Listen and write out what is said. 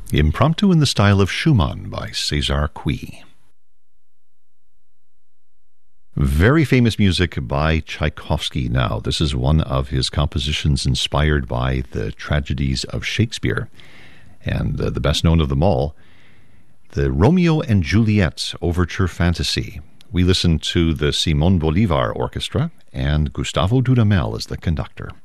Impromptu in the style of Schumann by César Cui. Very famous music by Tchaikovsky now. This is one of his compositions inspired by the tragedies of Shakespeare. And the best known of them all, the Romeo and Juliet Overture Fantasy. We listen to the Simón Bolívar Orchestra and Gustavo Dudamel as the conductor.